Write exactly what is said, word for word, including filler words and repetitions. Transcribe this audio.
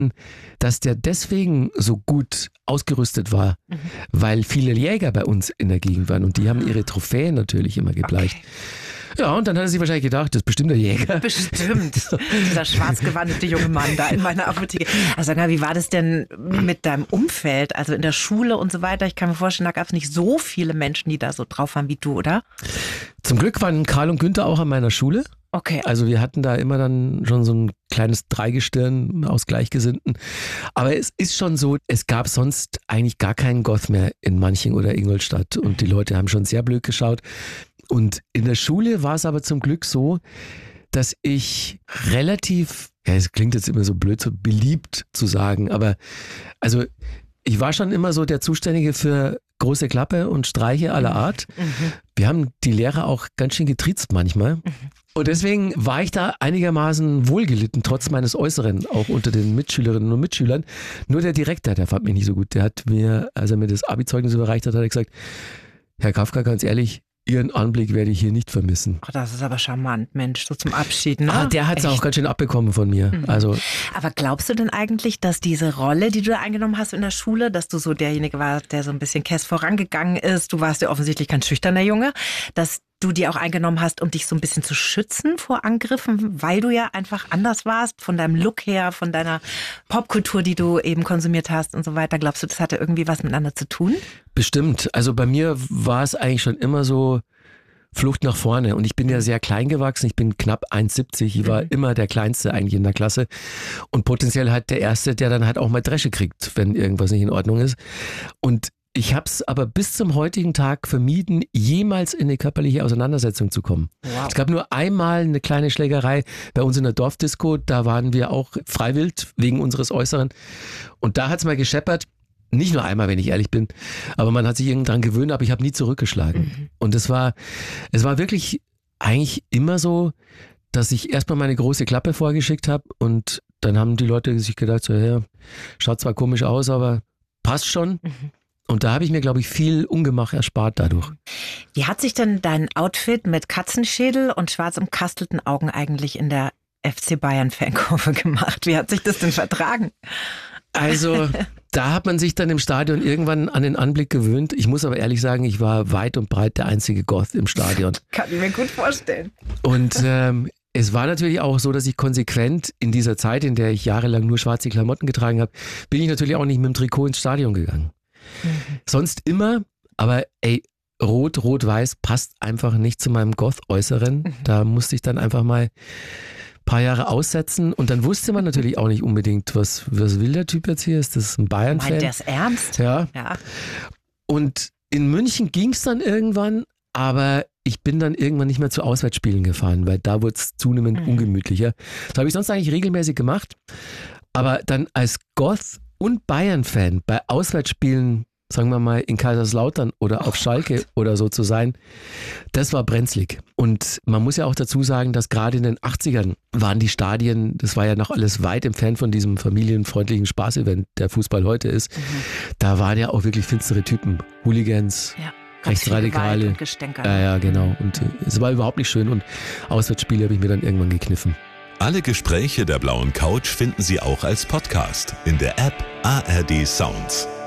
dass der deswegen so gut ausgerüstet war, mhm. weil viele Jäger bei uns in der Gegend waren und die haben ihre Trophäen natürlich immer gebleicht. Okay. Ja, und dann hat er sich wahrscheinlich gedacht, das ist bestimmt der Jäger. Bestimmt. Dieser schwarzgewandete junge Mann da in meiner Apotheke. Also sag mal, wie war das denn mit deinem Umfeld, also in der Schule und so weiter? Ich kann mir vorstellen, da gab es nicht so viele Menschen, die da so drauf waren wie du, oder? Zum Glück waren Karl und Günther auch an meiner Schule. Okay. Also wir hatten da immer dann schon so ein kleines Dreigestirn aus Gleichgesinnten. Aber es ist schon so, es gab sonst eigentlich gar keinen Goth mehr in Manching oder Ingolstadt. Und die Leute haben schon sehr blöd geschaut. Und in der Schule war es aber zum Glück so, dass ich relativ, ja, es klingt jetzt immer so blöd, so beliebt zu sagen, aber also ich war schon immer so der Zuständige für große Klappe und Streiche aller Art. Mhm. Wir haben die Lehrer auch ganz schön getriezt manchmal. Mhm. Und deswegen war ich da einigermaßen wohlgelitten, trotz meines Äußeren, auch unter den Mitschülerinnen und Mitschülern. Nur der Direktor, der fand mich nicht so gut. Der hat mir, als er mir das Abi-Zeugnis überreicht hat, hat er gesagt, Herr Kafka, ganz ehrlich, Ihren Anblick werde ich hier nicht vermissen. Ach, das ist aber charmant, Mensch, so zum Abschied, ne? Ah, der hat es auch ganz schön abbekommen von mir. Mhm. Also, aber glaubst du denn eigentlich, dass diese Rolle, die du da eingenommen hast in der Schule, dass du so derjenige warst, der so ein bisschen Käs vorangegangen ist, du warst ja offensichtlich kein schüchterner Junge, dass du die auch eingenommen hast, um dich so ein bisschen zu schützen vor Angriffen, weil du ja einfach anders warst, von deinem Look her, von deiner Popkultur, die du eben konsumiert hast und so weiter. Glaubst du, das hatte irgendwie was miteinander zu tun? Bestimmt. Also bei mir war es eigentlich schon immer so Flucht nach vorne. Und ich bin ja sehr klein gewachsen. Ich bin knapp eins Komma siebzig. Ich war mhm. immer der Kleinste eigentlich in der Klasse. Und potenziell halt der Erste, der dann halt auch mal Dresche kriegt, wenn irgendwas nicht in Ordnung ist. Und ich habe es aber bis zum heutigen Tag vermieden, jemals in eine körperliche Auseinandersetzung zu kommen. Wow. Es gab nur einmal eine kleine Schlägerei bei uns in der Dorfdisco. Da waren wir auch freiwillig wegen unseres Äußeren. Und da hat es mal gescheppert. Nicht nur einmal, wenn ich ehrlich bin, aber man hat sich irgendwann gewöhnt, aber ich habe nie zurückgeschlagen. Mhm. Und es war, es war wirklich eigentlich immer so, dass ich erstmal meine große Klappe vorgeschickt habe und dann haben die Leute sich gedacht, so, ja, schaut zwar komisch aus, aber passt schon. Mhm. Und da habe ich mir, glaube ich, viel Ungemach erspart dadurch. Wie hat sich denn dein Outfit mit Katzenschädel und schwarz umkastelten Augen eigentlich in der F C Bayern-Fankurve gemacht? Wie hat sich das denn vertragen? Also, da hat man sich dann im Stadion irgendwann an den Anblick gewöhnt. Ich muss aber ehrlich sagen, ich war weit und breit der einzige Goth im Stadion. Kann ich mir gut vorstellen. Und ähm, es war natürlich auch so, dass ich konsequent in dieser Zeit, in der ich jahrelang nur schwarze Klamotten getragen habe, bin ich natürlich auch nicht mit dem Trikot ins Stadion gegangen. Mhm. Sonst immer, aber ey, rot, rot-weiß passt einfach nicht zu meinem Goth-Äußeren. Mhm. Da musste ich dann einfach mal paar Jahre aussetzen und dann wusste man natürlich auch nicht unbedingt, was, was will der Typ jetzt hier? Ist das ein Bayern-Fan? Meint der es ernst? Ja. ja. Und in München ging es dann irgendwann, aber ich bin dann irgendwann nicht mehr zu Auswärtsspielen gefahren, weil da wurde es zunehmend mhm. ungemütlicher. Das habe ich sonst eigentlich regelmäßig gemacht, aber dann als Goth und Bayern-Fan bei Auswärtsspielen, sagen wir mal, in Kaiserslautern oder auf Schalke oder so zu sein, das war brenzlig. Und man muss ja auch dazu sagen, dass gerade in den achtzigern waren die Stadien, das war ja noch alles weit entfernt von diesem familienfreundlichen Spaßevent, der Fußball heute ist. Mhm. Da waren ja auch wirklich finstere Typen, Hooligans, ja, Rechtsradikale. Ja, ja, genau. Und äh, es war überhaupt nicht schön und Auswärtsspiele habe ich mir dann irgendwann gekniffen. Alle Gespräche der Blauen Couch finden Sie auch als Podcast in der App A R D Sounds.